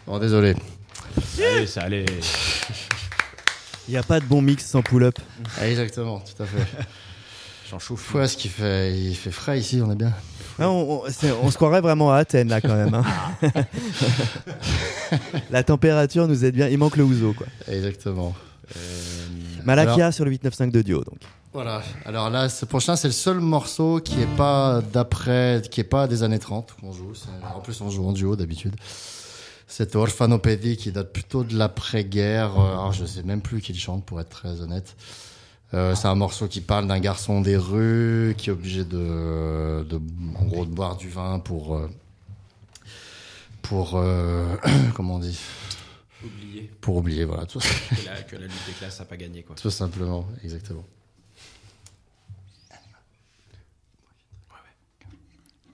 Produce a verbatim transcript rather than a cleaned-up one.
Bon, désolé. Allez, ça allait. Il n'y a pas de bon mix sans pull-up. Ah, exactement, tout à fait. J'en chauffe. Ouais, ce qu'il fait, il fait frais ici, on est bien. Ah, on, on, c'est- on se croirait vraiment à Athènes là quand même. Hein. La température nous aide bien. Il manque le ouzo quoi. Exactement. Euh, Malakia Alors- sur le huit neuf cinq de Dio donc. Voilà. Alors là, ce prochain, c'est le seul morceau qui est pas d'après, qui est pas des années trente qu'on joue. C'est- En plus, on joue en duo d'habitude. C'est Orphanopédie qui date plutôt de l'après-guerre. Euh, Alors, je sais même plus qui le chante, pour être très honnête. Euh, c'est un morceau qui parle d'un garçon des rues qui est obligé de, de en gros, de boire du vin pour, euh, pour, euh, comment on dit, oublier pour oublier, voilà, tout, que la, que la lutte des classes n'a pas gagné, quoi. tout simplement, exactement.